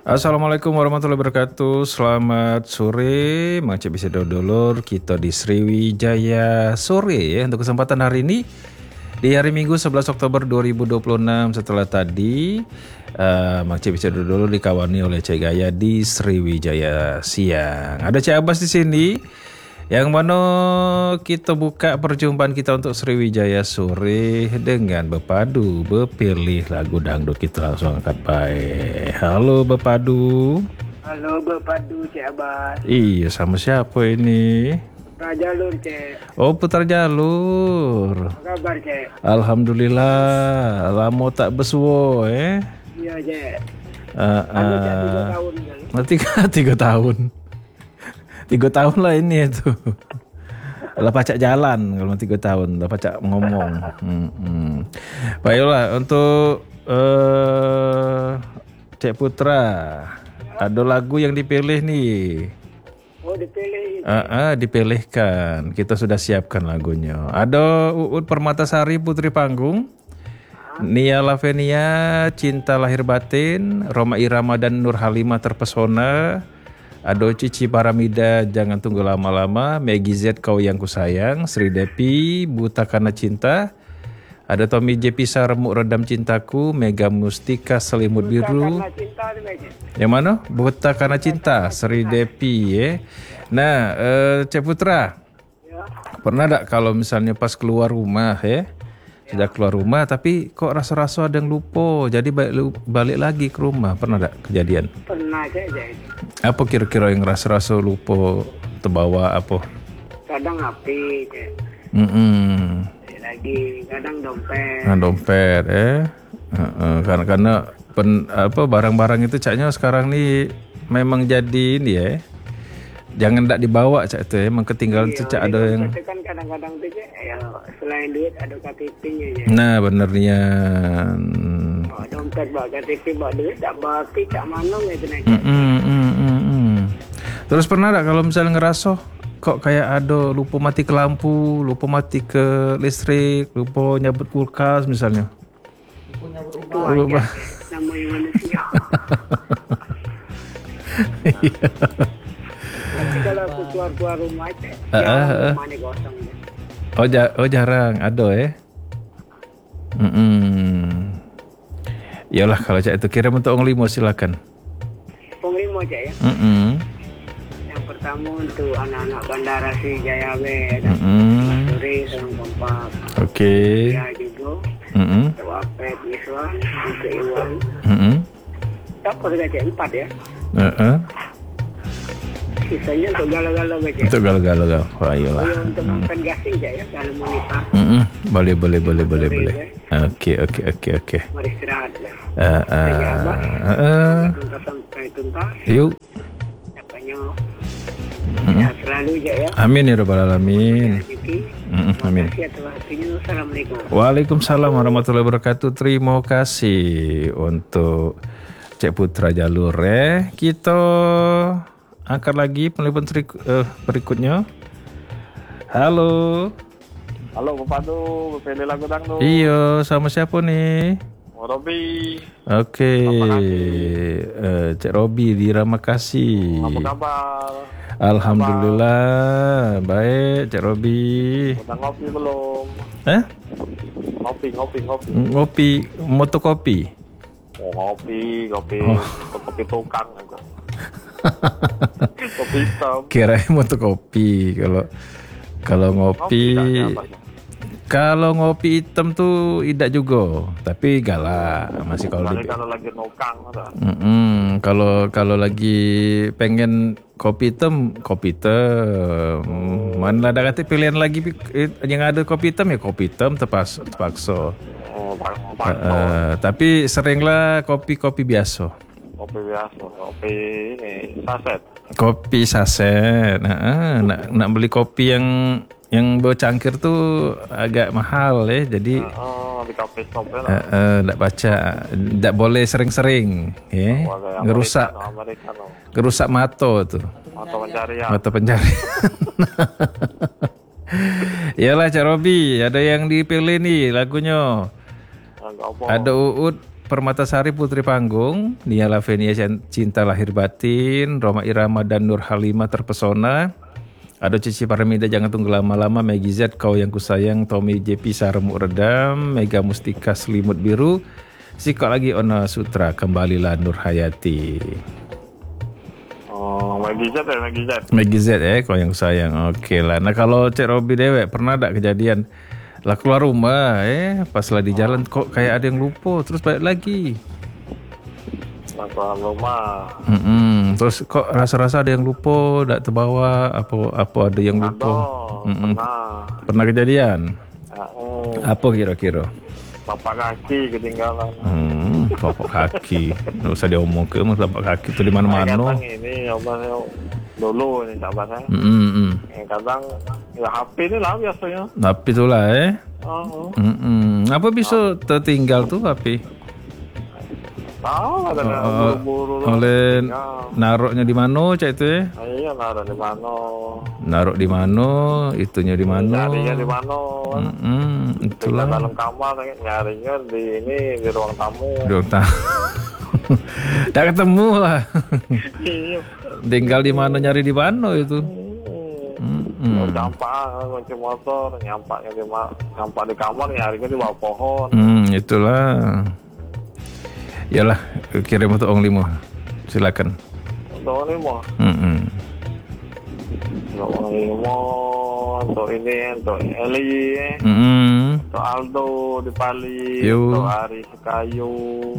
Assalamualaikum warahmatullahi wabarakatuh. Selamat sore, Mang Cek bisa dulur. Kita di Sriwijaya sore ya untuk kesempatan hari ini di hari Minggu 11 Oktober 2026. Setelah tadi Mang Cek bisa dulur dikawani oleh Cek Gaya di Sriwijaya siang. Ada Cek Abbas di sini. Yang mana kita buka perjumpaan kita untuk Sriwijaya sore dengan Bepadu berpilih lagu dangdut. Kita langsung angkat baik. Halo Bepadu. Halo Bepadu Cek Abbas. Iya, sama siapa ini? Putra Jalur Cek. Oh, Putra Jalur. Apa kabar Cek? Alhamdulillah, lama tak besuwo Iya Cek. Anu Cek 3 tahun kali. Nanti 3 tahun. 3 tahun lah ini itu. Lah pacak jalan kalau 3 tahun, lah pacak ngomong. Baiklah untuk Cek Putra, ada lagu yang dipilih nih. Oh dipilih. Dipilihkan. Kita sudah siapkan lagunya. Ada Uut Permatasari Putri Panggung, Nia Lavenia Cinta Lahir Batin, Roma Irama dan Nur Halimah Terpesona. Ada Cici Paramida Jangan Tunggu Lama-Lama, Maggie Z Kau Yang Kusayang, Sri Depi Buta Karena Cinta. Ada Tommy J Pisah Remuk Redam Cintaku, Mega Mustika Selimut Biru. Karena cinta nih Cek. Yang mana? Buta Karena Cinta, Sri Depi ya. Nah, Cek Putra, Ya. pernah tak kalau misalnya pas keluar rumah sudah keluar rumah tapi kok rasa-rasa ada yang lupa, jadi balik lagi ke rumah, pernah tak kejadian? Pernah Cek. Apa kira-kira yang rasa-rasa lupa terbawa apa? Kadang HP Cek. Lagi kadang dompet. Nah, dompet karena barang-barang itu caknya sekarang nih memang jadi ini ya. Jangan tak dibawa cak itu emang ketinggalan cak ada yang. Itu kan kadang-kadang tuh Cek, ya selain duit ada KTP-nya Cek. Nah, benernya. Bawa dompet, bawa KTP, bawa duit, tak bawa cak mana gitu Cek. Terus pernah tak kalau misalnya ngerasa kok kayak ada lupa mati ke lampu, lupa mati ke listrik, lupa nyabut kulkas misalnya? Itu aja namanya manusia. Tapi kalau aku keluar rumah Cek, rumah ini kosong Cek. Oh jarang ada Yalah kalau cak itu kirim untuk Ong Limo silakan. Ong Limo Cek ya. Yang pertama untuk anak-anak bandara Sriwijaya Sore Sarang Kompak. Oke. Ya juga. Untuk Apet Miswan, untuk Iwan. Siapa sudah Cek 4 ya. Sisanya untuk galau-galau Cek. Untuk galau-galau. Wah iyalah. Untuk makan gasing Cek ya, kalau mau nikah. Boleh. Oke. Mari istirahat ya. Tuntas sampai tuntas. Yuk. Apanya sehat selalu Cek ya. Amin ya rabbal alamin. Amin. Terima kasih atas waktunya. Assalamualaikum. Waalaikumsalam warahmatullahi wabarakatuh. Terima kasih untuk Cek Putra Jalur Kita angkat lagi penelpon berikutnya. Halo. Halo Bepadu, pilih lagu dangdut. Iya, sama siapa nih? Robi. Oke. Cek Robi di Ramakasih. Apa kabar? Alhamdulillah, baik Cek Robi. Udah ngopi belum? Ngopi. Ngopi, motokopi. Oh, ngopi. Kopi tukang aja. Kopi hitam. Kirain motokopi. Kalau ngopi, kalau ngopi hitam tuh tidak juga, tapi galak masih kalau lagi nokang ada. Kalau lagi pengen kopi hitam. Mana ada kata pilihan lagi yang ada kopi hitam ya kopi hitam terpaksa. Tapi seringlah kopi biasa. Kopi ini saset. Kopi saset. Nak beli kopi yang bawa cangkir tuh agak mahal jadi di kafe shop nggak baca, nggak boleh sering-sering ngerusak mata tuh, mata pencarian. Iyalah Cak Robi, ada yang dipilih nih lagunya. Ada Uut Permatasari Putri Panggung, Nia Lavenia Cinta Lahir Batin, Roma Irama dan Nur Halimah Terpesona. Ado Cici Paramida Jangan Tunggu Lama-Lama, Maggie Z Kau Yang Kusayang, Tommy JP Saremu Redam, Mega Mustika Selimut Biru, Siko Lagi Ona Sutra, Kembalilah Nur Hayati. Oh, Maggie Z ya, Maggie Z. Maggie Z Kau Yang Kusayang. Oke lah. Nah kalau Cek Robi dewek pernah ada kejadian lah keluar rumah pas lah di jalan kok kayak ada yang lupa terus balik lagi. Keluar rumah. Terus kok rasa-rasa ada yang lupa, tak terbawa apa ada yang lupa. Pernah kejadian. Apa kira-kira? Bapak kaki ketinggalan. Bapak kaki. Nggak usah diomong ke mas bapak kaki itu di mana-mana. Kadang ini obatnya dulu ini sahabat saya. Kadang ya HP ini lah biasanya. HP itu lah Apa bisa tertinggal tuh HP? Tahu ada buru-buru. Oleh naruhnya di mana cak itu ya? Iya naruh di mana. Naruh di mana, itunya di mana? Nyarinya di mana? Itulah. Di dalam kamar nyarinya di ini di ruang tamu. Di ruang tamu. Tidak ketemu lah. Tinggal di mana nyari di mana itu? Campak kunci motor, nyampaknya nyampak di kamar nyarinya di bawah pohon. Itulah. Yalah, kirim untuk Ong Limo. Silakan. Untuk Ong Limo. Untuk Ong Limo, untuk ini, untuk Eli, untuk Aldo di Pali, untuk Ari Sekayu,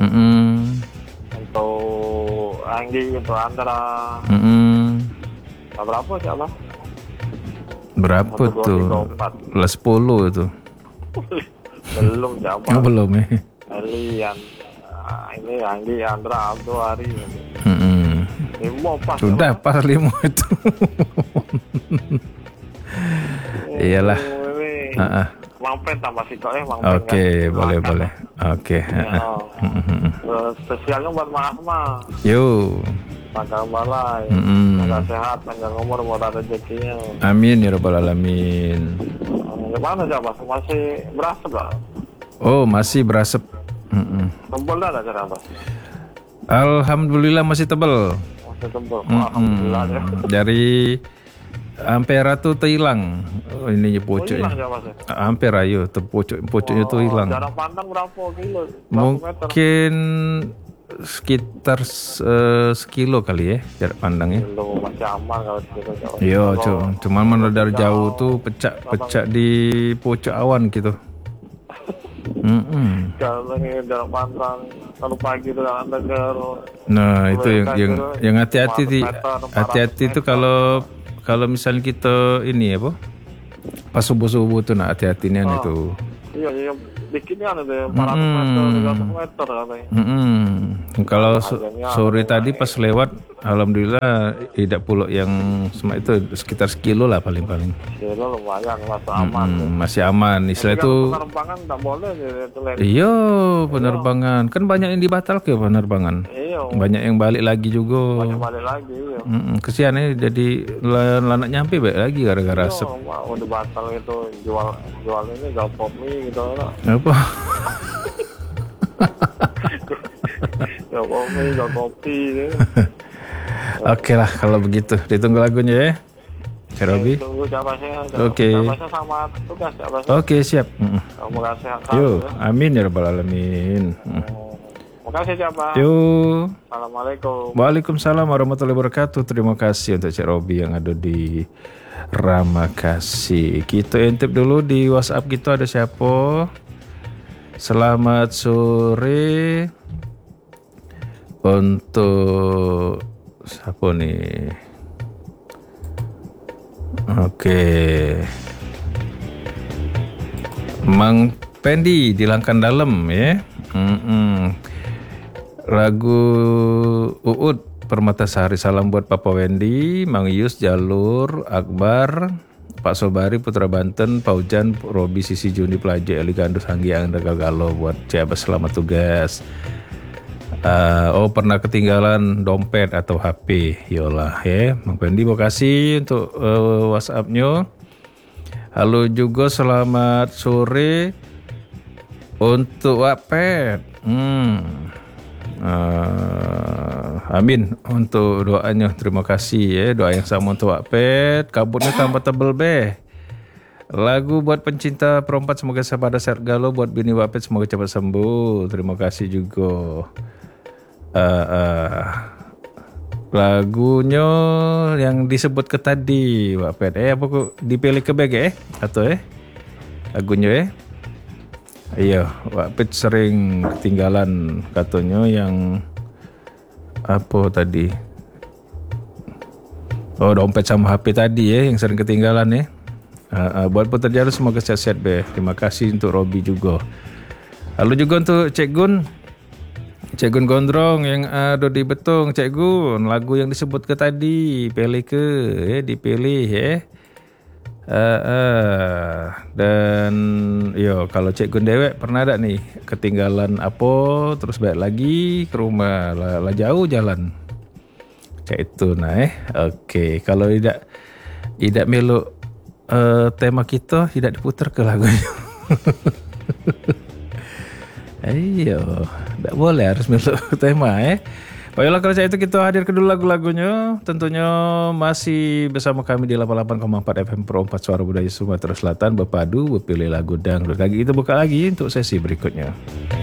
untuk Anggi, untuk Andra. Berapa siapa? Berapa 1, 2, tuh? 3, 4. Lah 10 itu. Belum siapa? Belum ya. Eli ini Anggi, Andra, Aldo, Ari. Limo pas. Sudah pas 5 itu. Iyalah. Mangpen tambah Siko Oke, boleh. Oke. Spesialnya buat Mas Ma. Yo. Panjang balai. Semoga sehat, panjang umur, murah rezekinya. Amin ya rabbal alamin. Gimana siapa? Masih berasap lah? Oh, masih berasap. Tebal dah ada cara apa? Alhamdulillah masih tebal. Masih tebal. Alhamdulillah ya. Dari Ampera tuh hilang. Ininya pucuknya. Hampir ayo, pucuknya tuh hilang. Jarak pandang berapa kilo? Mungkin sekitar sekilo kali ya jarak pandangnya. Masih aman kalau segitu. Iya, cuman mana dari jauh tuh pecah di pucuk awan gitu. Kalau ini jarak pandang kalau pagi itu anda ke. Nah itu yang hati-hati itu kalau misalnya kita ini apa pas subuh tuh nah hati-hatinya itu. Iya bikinnya ada 400 meter 300 meter katanya. Kalau sore tadi pas lewat alhamdulillah tidak pula yang itu sekitar sekilo lah paling. Sekilo lumayan masih aman. Masih aman. Istilah itu penerbangan tak boleh itu. Iya, penerbangan. Kan banyak yang dibatal ke penerbangan. Iya. Banyak yang balik lagi juga. Banyak balik lagi. Iya. Kesian jadi lanak nyampe balik lagi gara-gara asap. Mau dibatal itu jual ini jual mie gitu lah. Apa? Jual kopi gitu. Oke lah kalau begitu. Ditunggu lagunya ya. Robi. Tunggu jawabannya. Oke. Jawabannya sama tugas jawabannya. Oke, siap. Semoga sehat. Yo, amin ya rabbal alamin. Makasih Jaba. Yo. Assalamualaikum. Waalaikumsalam warahmatullahi wabarakatuh. Terima kasih untuk Cik Robi yang ada di Ramakasih. Kita intip dulu di WhatsApp kita ada siapa? Selamat sore untuk siapa nih? Oke. Mang Pendi di Langkan Dalam ya. Lagu Uud Permatasari, salam buat Papa Wendy, Mang Yus, Jalur, Akbar, Pak Sobari, Putra Banten, Paujan, Robi, Sisi Juni, Pelajar, Eli Gandus, Hanggi, Angga Galo, buat Ciaba selamat tugas. Pernah ketinggalan dompet atau HP, yolah ya. Mang Pendi, makasih untuk WhatsApp-nya. Halo juga, selamat sore Untuk Wapet. Amin untuk doanya. Terima kasih ya. Doa yang sama untuk Wapet. Kabutnya tambah tebel be. Lagu buat pencinta perempat semoga sabar sehat galau. Buat bini Wapet semoga cepat sembuh. Terima kasih juga. Lagunya yang disebut ke tadi Wapet. Apa kok dipilih ke beg atau lagunya iya, Wapet sering ketinggalan katanya yang apa tadi? Oh, dompet sama HP tadi yang sering ketinggalan ya. Buat peterjala semoga sehat-sehat be. Terima kasih untuk Robi juga. Lalu juga untuk Cik Gun Gondrong yang ada di Betong. Cik Gun, lagu yang disebut ke tadi pilih ke dipilih ya. Dan yo kalau Cik Gun dewek pernah ada nih ketinggalan apa terus balik lagi ke rumah lah jauh jalan kayak itu oke. Kalau tidak meluk tema kita tidak diputar ke lagunya. Ayo tidak boleh harus meluk tema Baiklah, kalau saya itu kita hadir ke dulu lagu-lagunya. Tentunya masih bersama kami di 88,4 FM Pro 4 Suara Budaya Sumatera Selatan. Berpadu, berpilih lagu dangdut. Lagi kita buka lagi untuk sesi berikutnya.